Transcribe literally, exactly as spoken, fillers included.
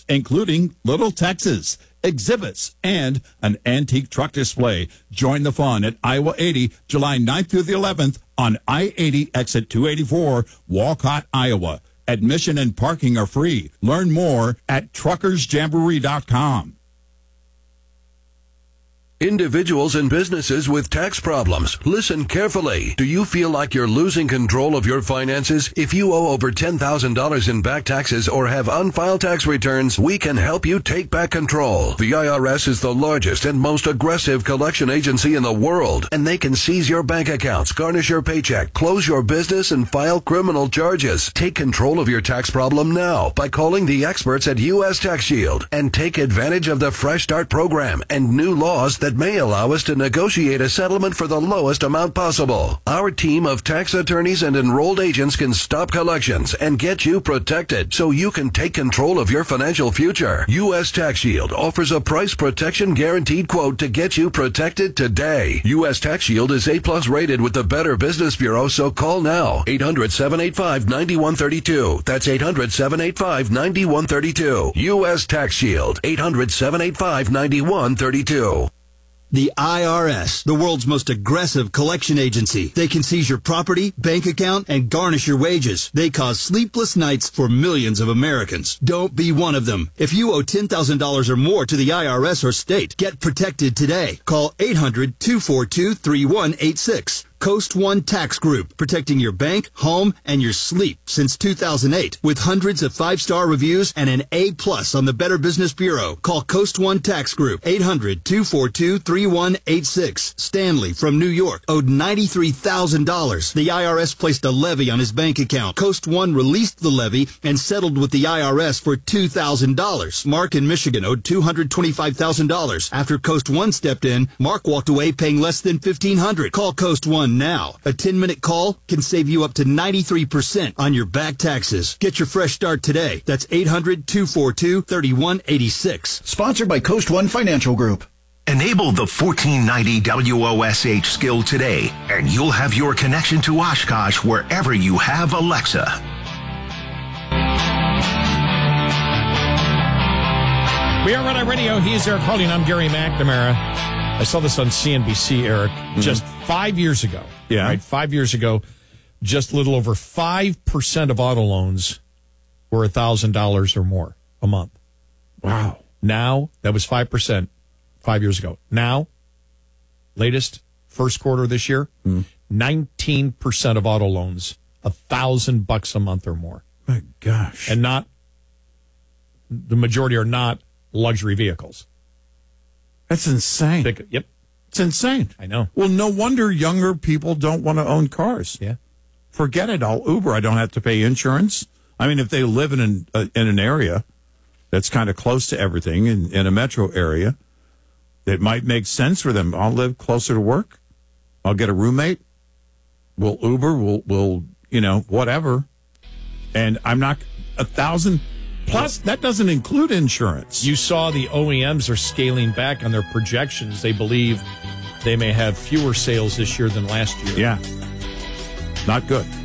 including Little Texas, exhibits, and an antique truck display. Join the fun at Iowa eighty, July ninth through the eleventh on I eighty exit two eighty-four, Walcott, Iowa. Admission and parking are free. Learn more at truckers jamboree dot com. Individuals and businesses with tax problems, listen carefully. Do you feel like you're losing control of your finances? If you owe over ten thousand dollars in back taxes or have unfiled tax returns, we can help you take back control. The I R S is the largest and most aggressive collection agency in the world, and they can seize your bank accounts, garnish your paycheck, close your business, and file criminal charges. Take control of your tax problem now by calling the experts at U S Tax Shield and take advantage of the Fresh Start program and new laws that may allow us to negotiate a settlement for the lowest amount possible. Our team of tax attorneys and enrolled agents can stop collections and get you protected so you can take control of your financial future. U S Tax Shield offers a price protection guaranteed quote to get you protected today. U S Tax Shield is A plus rated with the Better Business Bureau, so call now. eight hundred, seven eight five, nine one three two. That's eight hundred, seven eight five, nine one three two. U S Tax Shield. eight hundred, seven eight five, nine one three two. The I R S, the world's most aggressive collection agency. They can seize your property, bank account, and garnish your wages. They cause sleepless nights for millions of Americans. Don't be one of them. If you owe ten thousand dollars or more to the I R S or state, get protected today. Call eight hundred, two four two, three one eight six. Coast One Tax Group, protecting your bank, home, and your sleep since two thousand eight. With hundreds of five-star reviews and an A plus on the Better Business Bureau. Call Coast One Tax Group, eight hundred, two four two, three one eight six. Stanley from New York owed ninety-three thousand dollars. The I R S placed a levy on his bank account. Coast One released the levy and settled with the I R S for two thousand dollars. Mark in Michigan owed two hundred twenty-five thousand dollars. After Coast One stepped in, Mark walked away paying less than fifteen hundred dollars. Call Coast One now. A ten-minute call can save you up to ninety-three percent on your back taxes. Get your fresh start today. That's eight hundred, two four two, three one eight six. Sponsored by Coast One Financial Group. Enable the fourteen ninety W O S H skill today, and you'll have your connection to Oshkosh wherever you have Alexa. We are Red Eye Radio. He is Eric Harding. I'm Gary McNamara. I saw this on C N B C, Eric, mm-hmm. just five years ago. Yeah. Right, five years ago, just a little over five percent of auto loans were one thousand dollars or more a month. Wow. Now, that was five percent five years ago. Now, latest, first quarter of this year, mm. nineteen percent of auto loans, one thousand bucks a month or more. My gosh. And not, the majority are not luxury vehicles. That's insane. Big, yep. It's insane. I know. Well, no wonder younger people don't want to own cars. Yeah. Forget it. I'll Uber. I don't have to pay insurance. I mean, if they live in an, uh, in an area that's kind of close to everything, in, in a metro area, it might make sense for them. I'll live closer to work. I'll get a roommate. We'll Uber. We'll, we'll you know, whatever. And I'm not a thousand. Plus, that doesn't include insurance. You saw the O E Ms are scaling back on their projections. They believe they may have fewer sales this year than last year. Yeah. Not good.